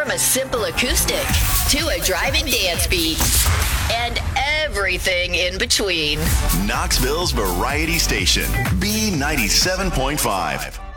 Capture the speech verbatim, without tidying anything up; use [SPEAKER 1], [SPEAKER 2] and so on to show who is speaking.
[SPEAKER 1] From a simple acoustic to a driving dance beat and everything in between.
[SPEAKER 2] Knoxville's Variety Station, B ninety-seven point five.